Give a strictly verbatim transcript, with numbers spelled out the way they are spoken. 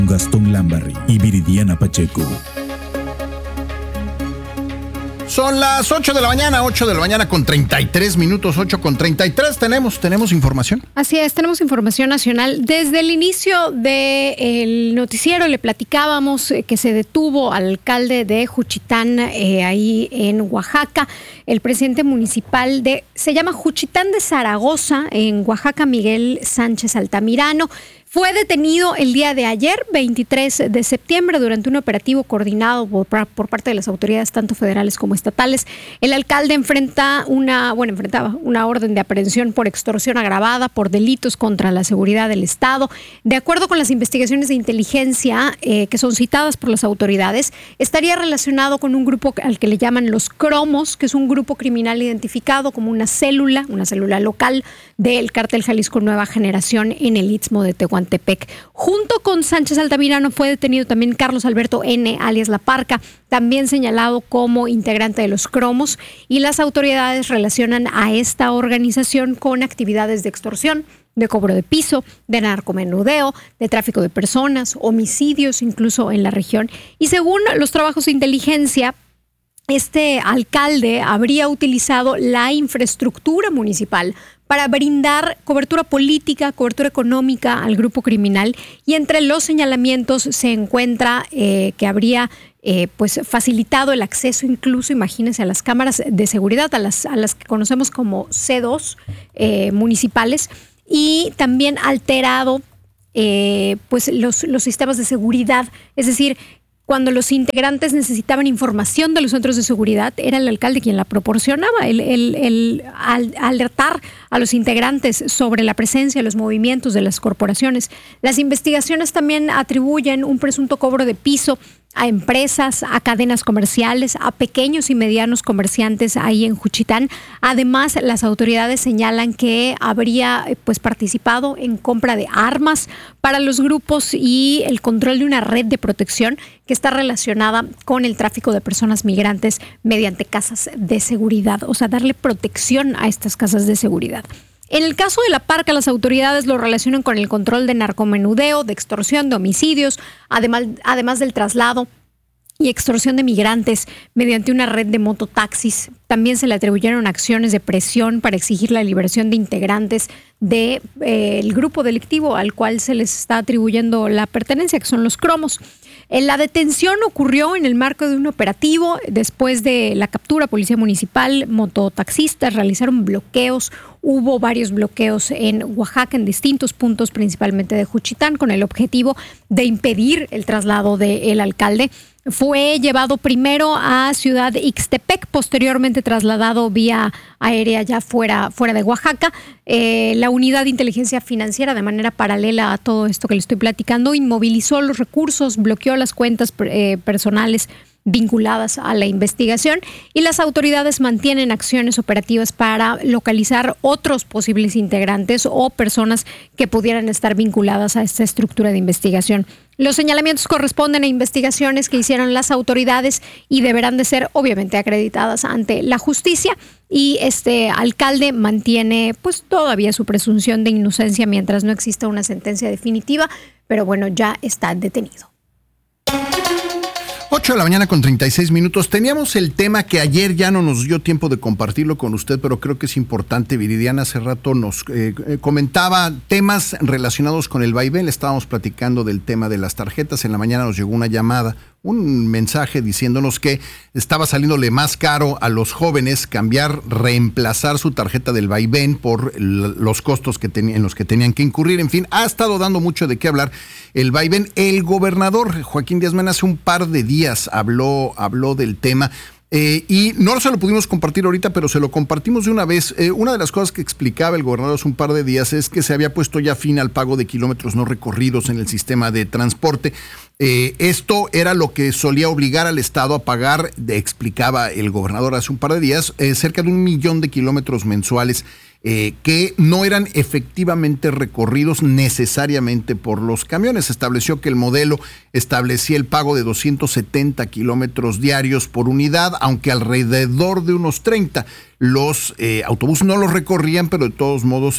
Gastón Lambarri y Viridiana Pacheco. Son las ocho de la mañana, ocho de la mañana con treinta y tres minutos, ocho con treinta y tres. Tenemos, tenemos información. Así es, tenemos información nacional. Desde el inicio del noticiero le platicábamos que se detuvo al alcalde de Juchitán, eh, ahí en Oaxaca. El presidente municipal de, se llama Juchitán de Zaragoza, en Oaxaca, Miguel Sánchez Altamirano. Fue detenido el día de ayer, veintitrés de septiembre, durante un operativo coordinado por, por parte de las autoridades tanto federales como estatales. El alcalde enfrenta una, bueno, enfrentaba una orden de aprehensión por extorsión agravada, por delitos contra la seguridad del Estado. De acuerdo con las investigaciones de inteligencia eh, que son citadas por las autoridades, estaría relacionado con un grupo al que le llaman los Cromos, que es un grupo criminal identificado como una célula, una célula local del cártel Jalisco Nueva Generación en el Istmo de Tehuantepec. Junto con Sánchez Altamirano fue detenido también Carlos Alberto N., alias La Parca, también señalado como integrante de los Cromos, y las autoridades relacionan a esta organización con actividades de extorsión, de cobro de piso, de narcomenudeo, de tráfico de personas, homicidios incluso en la región. Y según los trabajos de inteligencia, este alcalde habría utilizado la infraestructura municipal para brindar cobertura política, cobertura económica al grupo criminal, y entre los señalamientos se encuentra eh, que habría eh, pues facilitado el acceso incluso, imagínense, a las cámaras de seguridad, a las, a las que conocemos como C dos eh, municipales, y también alterado eh, pues los, los sistemas de seguridad, es decir, cuando los integrantes necesitaban información de los centros de seguridad, era el alcalde quien la proporcionaba. El, el, el al, alertar a los integrantes sobre la presencia, los movimientos de las corporaciones. Las investigaciones también atribuyen un presunto cobro de piso a empresas, a cadenas comerciales, a pequeños y medianos comerciantes ahí en Juchitán. Además, las autoridades señalan que habría pues participado en compra de armas para los grupos y el control de una red de protección que está relacionada con el tráfico de personas migrantes mediante casas de seguridad, o sea, darle protección a estas casas de seguridad. En el caso de La Parca, las autoridades lo relacionan con el control de narcomenudeo, de extorsión, de homicidios, además, además del traslado y extorsión de migrantes mediante una red de mototaxis. También se le atribuyeron acciones de presión para exigir la liberación de integrantes del de, eh, grupo delictivo al cual se les está atribuyendo la pertenencia, que son los Cromos. La detención ocurrió en el marco de un operativo. Después de la captura, Policía Municipal, mototaxistas realizaron bloqueos. Hubo varios bloqueos en Oaxaca, en distintos puntos, principalmente de Juchitán, con el objetivo de impedir el traslado del alcalde. Fue llevado primero a Ciudad Ixtepec, posteriormente trasladado vía aérea ya fuera, fuera de Oaxaca. Eh, la unidad de inteligencia financiera, de manera paralela a todo esto que le estoy platicando, inmovilizó los recursos, bloqueó las cuentas eh, personales vinculadas a la investigación, y las autoridades mantienen acciones operativas para localizar otros posibles integrantes o personas que pudieran estar vinculadas a esta estructura de investigación. Los señalamientos corresponden a investigaciones que hicieron las autoridades y deberán de ser obviamente acreditadas ante la justicia, y este alcalde mantiene pues todavía su presunción de inocencia mientras no exista una sentencia definitiva, pero bueno, ya está detenido. ocho de la mañana con treinta y seis minutos. Teníamos el tema que ayer ya no nos dio tiempo de compartirlo con usted, pero creo que es importante. Viridiana hace rato nos eh, comentaba temas relacionados con el vaivén. Estábamos platicando del tema de las tarjetas. En la mañana nos llegó una llamada, un mensaje diciéndonos que estaba saliéndole más caro a los jóvenes cambiar, reemplazar su tarjeta del vaivén por los costos que ten, en los que tenían que incurrir. En fin, ha estado dando mucho de qué hablar el vaivén. El gobernador Joaquín Díaz Mena hace un par de días habló, habló del tema. Eh, y no se lo pudimos compartir ahorita, pero se lo compartimos de una vez. Eh, una de las cosas que explicaba el gobernador hace un par de días es que se había puesto ya fin al pago de kilómetros no recorridos en el sistema de transporte. Eh, esto era lo que solía obligar al Estado a pagar, de, explicaba el gobernador hace un par de días, eh, cerca de un millón de kilómetros mensuales eh, que no eran efectivamente recorridos necesariamente por los camiones. Estableció que el modelo establecía el pago de doscientos setenta kilómetros diarios por unidad, aunque alrededor de unos treinta. Los eh, autobuses no los recorrían, pero de todos modos